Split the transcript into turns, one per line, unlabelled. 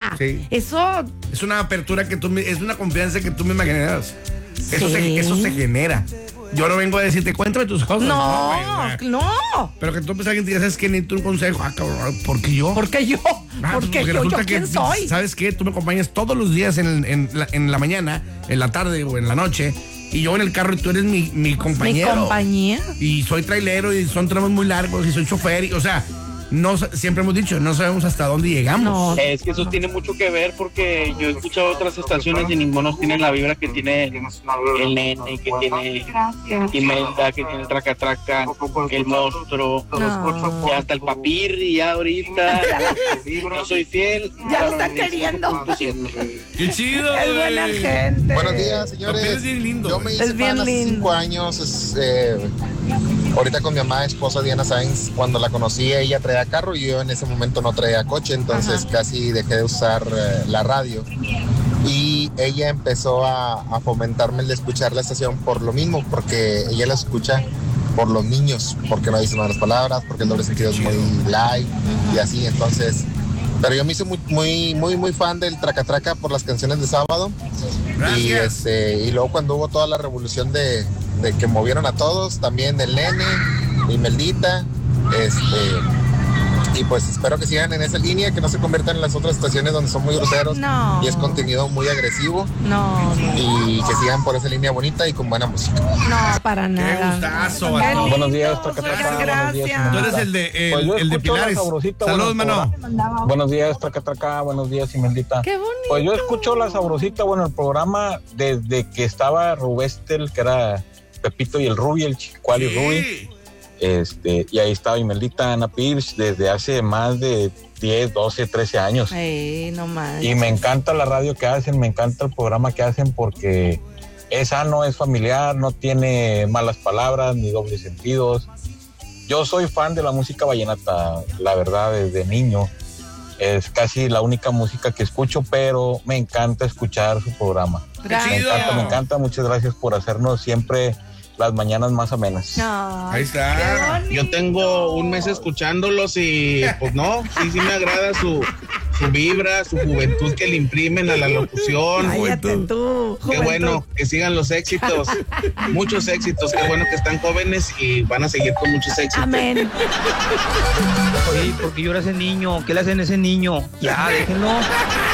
Sí.
Eso...
Es una apertura es una confianza que tú misma generas. Eso se genera. Yo no vengo a decirte, cuéntame tus cosas.
No.
Pero que tú pues alguien te diga, ¿sabes qué? Necesito un consejo. Cabrón, ¿por qué yo?
¿Por qué yo? Porque yo quién soy.
¿Sabes qué? Tú me acompañas todos los días en la mañana, en la tarde o en la noche. Y yo en el carro y tú eres mi compañero.
Mi compañía.
Y soy trailero y son tramos muy largos y soy chofer. O sea, siempre hemos dicho, no sabemos hasta dónde llegamos.
No. Es que eso tiene mucho que ver porque yo he escuchado otras estaciones y ninguno tiene la vibra que tiene el Nene, que tiene Imelda, que tiene el Traca Traca, el Monstruo, ya hasta el Papir, y ya ahorita no soy fiel.
Ya lo están queriendo.
¡Qué chido!
Es buena gente.
Buenos días, señores.
Es bien lindo.
Yo me hice fan hace 5 años. Ahorita con mi amada esposa Diana Sainz, cuando la conocí, ella traía carro y yo en ese momento no traía coche, entonces casi dejé de usar la radio. Y ella empezó a fomentarme el de escuchar la estación por lo mismo, porque ella la escucha por los niños, porque no dice malas palabras, porque el doble sentido es muy light y así, entonces... Pero yo me hice muy fan del Traca Traca por las canciones de sábado. Y luego cuando hubo toda la revolución de que movieron a todos, también del Nene, Imeldita, y pues espero que sigan en esa línea, que no se conviertan en las otras estaciones donde son muy groseros y es contenido muy agresivo. Y que sigan por esa línea bonita y con buena música.
No, para nada.
Qué gustazo.
Buenos días, Traca Traca.
Gracias.
Tú eres el de Pilares. Saludos, mano.
Buenos días, Traca Traca. Buenos días, Imeldita.
Qué bonito.
Pues yo escucho La Sabrosita, el programa desde que estaba Rubestel, que era Pepito y el Rubi, el Chicual y Rubi. Y ahí estaba Imeldita, Ana Pierce, desde hace más de 10, 12, 13 años.
No más.
Y me encanta la radio que hacen, me encanta el programa que hacen porque es sano, es familiar, no tiene malas palabras ni dobles sentidos. Yo soy fan de la música vallenata, la verdad, desde niño. Es casi la única música que escucho, pero me encanta escuchar su programa.
Gracias.
Me encanta. Muchas gracias por hacernos siempre las mañanas más amenas.
Ahí está.
Yo tengo un mes escuchándolos y pues no, sí me agrada su vibra, su juventud que le imprimen a la locución.
Cállate tú,
Qué bueno, que sigan los éxitos, muchos éxitos, qué bueno que están jóvenes y van a seguir con muchos éxitos.
Amén.
Oye, ¿por qué llora ese niño? ¿Qué le hacen a ese niño? Ya, déjenlo.